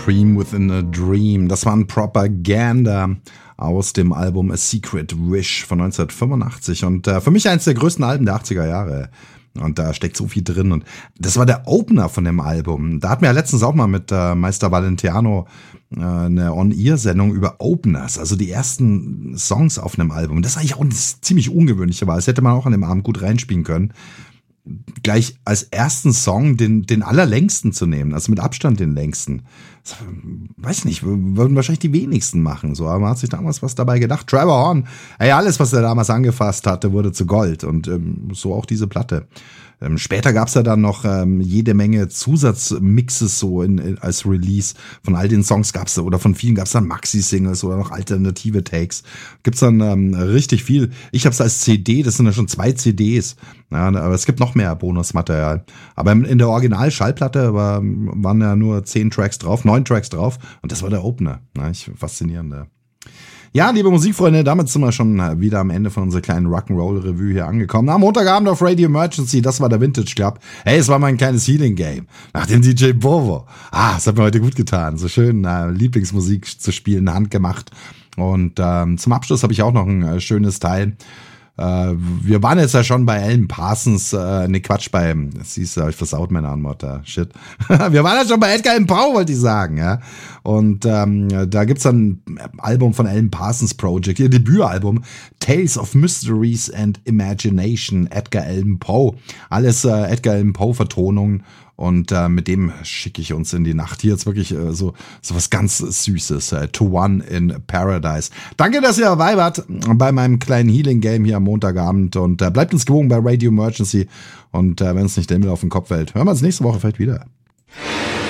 Cream Within a Dream. Das war ein Propaganda aus dem Album A Secret Wish von 1985 und für mich eines der größten Alben der 80er Jahre. Und da steckt so viel drin und das war der Opener von dem Album. Da hatten wir ja letztens auch mal mit Meister Valentiano eine On-Ear-Sendung über Openers, also die ersten Songs auf einem Album. Das ist eigentlich auch eine ziemlich ungewöhnliche Wahl. Das hätte man auch an dem Abend gut reinspielen können. Gleich als ersten Song den allerlängsten zu nehmen, also mit Abstand den längsten. Das, weiß nicht, würden wahrscheinlich die wenigsten machen, so, aber man hat sich damals was dabei gedacht. Trevor Horn, ey, alles, was er damals angefasst hatte, wurde zu Gold und so auch diese Platte. Später gab's ja dann noch jede Menge Zusatzmixes so als Release. Von all den Songs gab's oder von vielen gab's dann Maxi-Singles oder noch alternative Takes. Gibt's dann richtig viel. Ich hab's als CD, das sind ja schon 2 CDs. Ja, aber es gibt noch mehr Bonusmaterial. Aber in der Original-Schallplatte waren ja nur 9 Tracks drauf und das war der Opener. Ja, faszinierend. Ja, liebe Musikfreunde, damit sind wir schon wieder am Ende von unserer kleinen Rock'n'Roll-Revue hier angekommen. Am Montagabend auf Radio Emergency, das war der Vintage Club. Hey, es war mein kleines Healing-Game. Nach dem DJ Bovo. Das hat mir heute gut getan. So schön Lieblingsmusik zu spielen, handgemacht. Und zum Abschluss habe ich auch noch ein schönes Teil. Wir waren jetzt ja schon bei Alan Parsons, siehst du, hab ich versaut meine Antwort, shit. Wir waren ja schon bei Edgar Allan Poe, wollte ich sagen, ja. Und da gibt's dann ein Album von Alan Parsons Project, ihr Debütalbum, Tales of Mysteries and Imagination, Edgar Allan Poe. Alles Edgar Allan Poe Vertonungen. Und mit dem schicke ich uns in die Nacht. Hier jetzt wirklich so was ganz Süßes. To One in Paradise. Danke, dass ihr dabei wart bei meinem kleinen Healing Game hier am Montagabend. Und bleibt uns gewogen bei Radio Emergency. Und wenn es nicht der Himmel auf den Kopf fällt, hören wir uns nächste Woche vielleicht wieder.